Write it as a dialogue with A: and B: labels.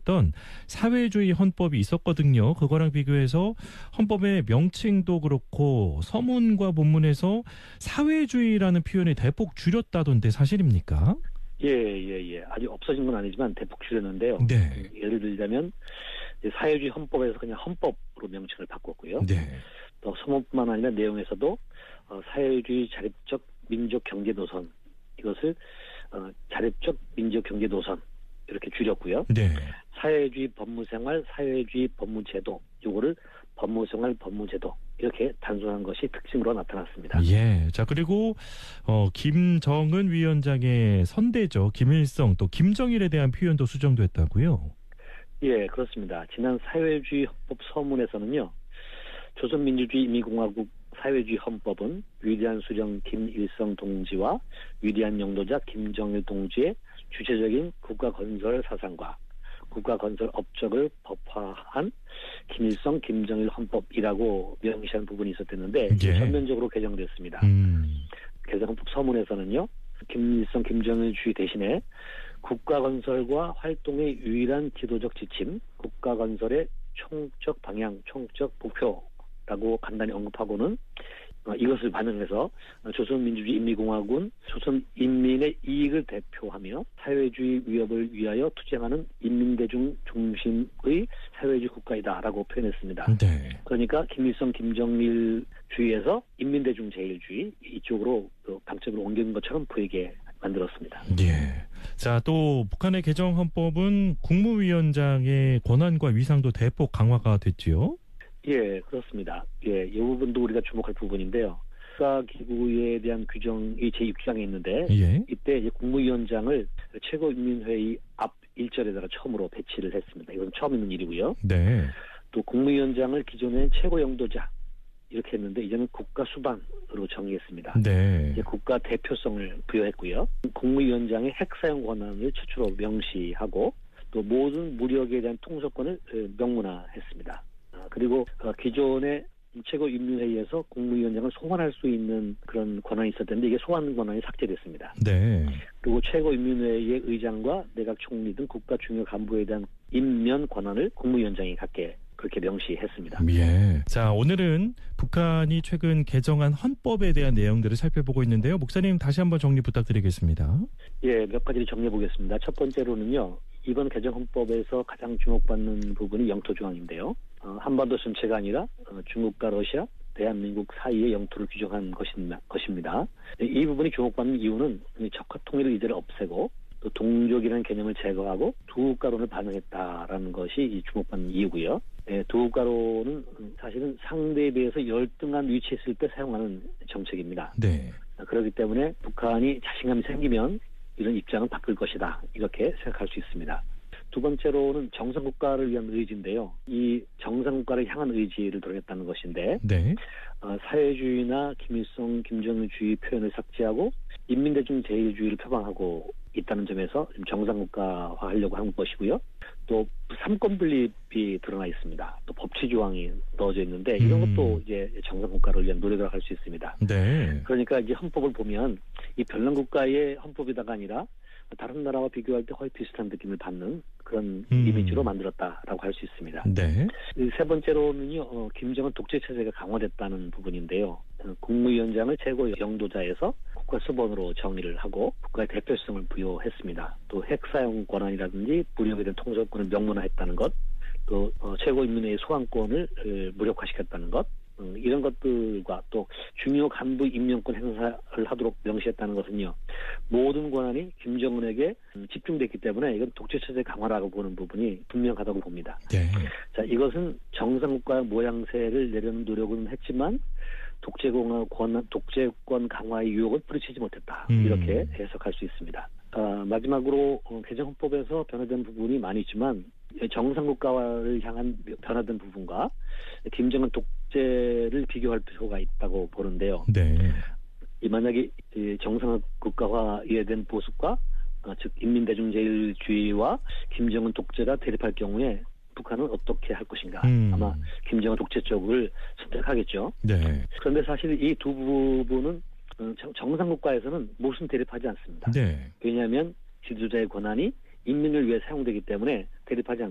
A: 규정했던 사회주의 헌법이 있었거든요. 그거랑 비교해서 헌법의 명칭도 그렇고 서문과 본문에서 사회주의라는 표현이 대폭 줄였다던데 사실입니까?
B: 예. 아직 없어진 건 아니지만 대폭 줄였는데요.
A: 네.
B: 예를 들자면 사회주의 헌법에서 그냥 헌법으로 명칭을 바꿨고요.
A: 네.
B: 또 서문뿐만 아니라 내용에서도 사회주의 자립적 민족 경제 노선 이것을 자립적 민족 경제 노선 이렇게 줄였고요.
A: 네.
B: 사회주의 법무생활, 사회주의 법무제도 요거를 법무생활, 법무제도 이렇게 단순한 것이 특징으로 나타났습니다.
A: 예. 자, 그리고 김정은 위원장의 선대죠. 김일성 또 김정일에 대한 표현도 수정됐다고요?
B: 예, 그렇습니다. 지난 사회주의 헌법 서문에서는요. 조선민주주의 인민공화국 사회주의 헌법은 위대한 수령 김일성 동지와 위대한 영도자 김정일 동지의 주체적인 국가건설 사상과 국가건설 업적을 법화한 김일성 김정일 헌법이라고 명시한 부분이 있었는데
A: 예.
B: 전면적으로 개정됐습니다. 개정헌법 서문에서는요. 김일성 김정일 주의 대신에 국가건설과 활동의 유일한 지도적 지침, 국가건설의 총적 방향, 총적 목표라고 간단히 언급하고는 이것을 반영해서 조선민주주의 인민공화국은 조선인민의 이익을 대표하며 사회주의 위협을 위하여 투쟁하는 인민대중 중심의 사회주의 국가이다라고 표현했습니다.
A: 네.
B: 그러니까 김일성 김정일 주의에서 인민대중 제일주의 이쪽으로 방점을 옮긴 것처럼 보이게 만들었습니다.
A: 예. 자, 또 북한의 개정 헌법은 국무위원장의 권한과 위상도 대폭 강화가 됐지요.
B: 예, 그렇습니다. 예, 이 부분도 우리가 주목할 부분인데요. 국가기구에 대한 규정이 제6장에 있는데
A: 예.
B: 이때 이제 국무위원장을 최고인민회의 앞 1절에다가 처음으로 배치를 했습니다. 이건 처음 있는 일이고요.
A: 네.
B: 또 국무위원장을 기존에는 최고영도자 이렇게 했는데 이제는 국가수반으로 정의했습니다.
A: 네.
B: 이제 국가 대표성을 부여했고요. 국무위원장의 핵사용 권한을 최초로 명시하고 또 모든 무력에 대한 통솔권을 명문화했습니다. 그리고 기존의 최고인민회의에서 국무위원장을 소환할 수 있는 그런 권한이 있었는데 이게 소환 권한이 삭제됐습니다.
A: 네.
B: 그리고 최고인민회의의 의장과 내각 총리 등 국가 중요 간부에 대한 임면 권한을 국무위원장이 갖게 그렇게 명시했습니다.
A: 예. 자, 오늘은 북한이 최근 개정한 헌법에 대한 내용들을 살펴보고 있는데요. 목사님 다시 한번 정리 부탁드리겠습니다.
B: 예, 몇 가지를 정리해 보겠습니다. 첫 번째로는요. 이번 개정 헌법에서 가장 주목받는 부분이 영토 조항인데요. 한반도 전체가 아니라 중국과 러시아, 대한민국 사이의 영토를 규정한 것입니다. 이 부분이 주목받는 이유는 적화 통일의 의제를 없애고 또 동족이라는 개념을 제거하고 두국가론을 반영했다라는 것이 주목받는 이유고요. 두국가론은 사실은 상대에 비해서 열등한 위치에 있을 때 사용하는 정책입니다.
A: 네.
B: 그렇기 때문에 북한이 자신감이 생기면 이런 입장은 바뀔 것이다. 이렇게 생각할 수 있습니다. 두 번째로는 정상국가를 위한 의지인데요. 이 정상국가를 향한 의지를 드러냈다는 것인데
A: 네.
B: 사회주의나 김일성, 김정일주의 표현을 삭제하고 인민대중 제일주의를 표방하고 있다는 점에서 정상국가화하려고 한 것이고요. 또 삼권 분립이 드러나 있습니다. 또 법치 조항이 넣어져 있는데 이런 것도 이제 정상국가를 위한 노력을 할 수 있습니다.
A: 네.
B: 그러니까 이제 헌법을 보면 이 별난국가의 헌법이다가 아니라 다른 나라와 비교할 때 거의 비슷한 느낌을 받는 그런 이미지로 만들었다라고 할 수 있습니다.
A: 네.
B: 세 번째로는요, 김정은 독재 체제가 강화됐다는 부분인데요. 국무위원장을 최고 영도자에서 국가수반으로 정의를 하고 국가의 대표성을 부여했습니다. 또 핵사용 권한이라든지 무력에 대한 통솔권을 명문화했다는 것, 또 최고인민회의 소환권을 무력화시켰다는 것, 이런 것들과 또 중요 간부 임명권 행사를 하도록 명시했다는 것은요. 모든 권한이 김정은에게 집중됐기 때문에 이건 독재체제 강화라고 보는 부분이 분명하다고 봅니다.
A: 네.
B: 자, 이것은 정상국가의 모양새를 내려는 노력은 했지만 독재권 강화의 유혹을 뿌리치지 못했다. 이렇게 해석할 수 있습니다. 마지막으로 개정헌법에서 변화된 부분이 많이 있지만 정상국가를 향한 변화된 부분과 김정은 독재를 비교할 필요가 있다고 보는데요.
A: 네.
B: 만약에 정상국가화에 대한 보수과 즉 인민대중제일주의와 김정은 독재가 대립할 경우에 북한은 어떻게 할 것인가. 아마 김정은 독재 쪽을 선택하겠죠.
A: 네.
B: 그런데 사실 이 두 부분은 정상국가에서는 무슨 대립하지 않습니다.
A: 네.
B: 왜냐하면 지도자의 권한이 인민을 위해 사용되기 때문에 대립하지 않습니다.